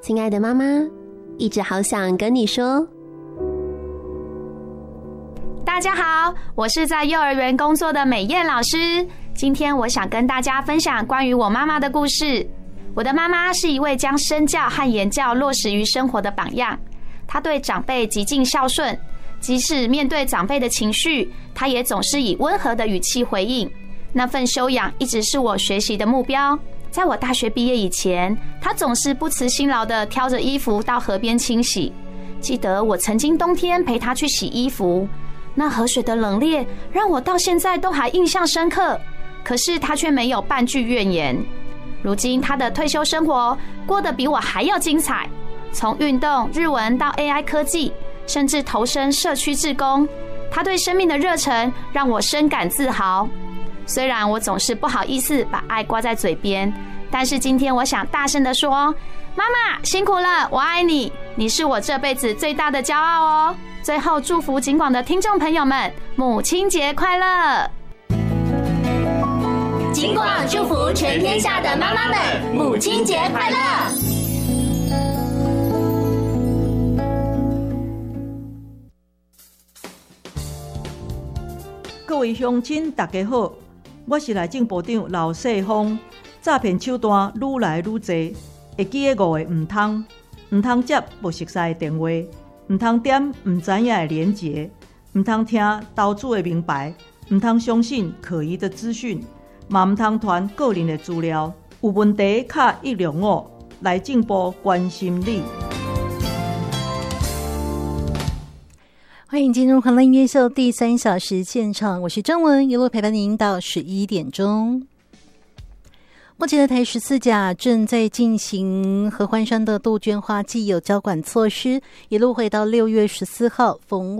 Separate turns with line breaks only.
亲爱的妈妈，一直好想跟你说。
大家好，我是在幼儿园工作的美燕老师。今天我想跟大家分享关于我妈妈的故事。我的妈妈是一位将身教和言教落实于生活的榜样。她对长辈极尽孝顺，即使面对长辈的情绪，她也总是以温和的语气回应。那份修养一直是我学习的目标。在我大学毕业以前，她总是不辞辛劳地挑着衣服到河边清洗。记得我曾经冬天陪她去洗衣服，那河水的冷冽让我到现在都还印象深刻。可是她却没有半句怨言。如今她的退休生活过得比我还要精彩，从运动、日文到 AI 科技，甚至投身社区志工，她对生命的热忱让我深感自豪。虽然我总是不好意思把爱挂在嘴边，但是今天我想大声地说，妈妈辛苦了，我爱你，你是我这辈子最大的骄傲哦。最后祝福警广的听众朋友们，母亲节快乐！
警广祝福全天下的妈妈们，母亲节快乐！
各位乡亲大家好，我是内政部长刘世芳。诈骗手段愈来愈多，会记得5个唔通接不熟悉的电话，唔通点唔知影的连结，唔通听投资的名牌，唔通相信可疑的资讯，嘛唔通传个人的资料。有问题卡105，内政部关心你。
欢迎进入欢乐音乐秀第3小时现场，我是张文，一路陪伴您到11点钟。目前的台14甲正在进行合欢山的杜鹃花季有交管措施，一路会到6月14号逢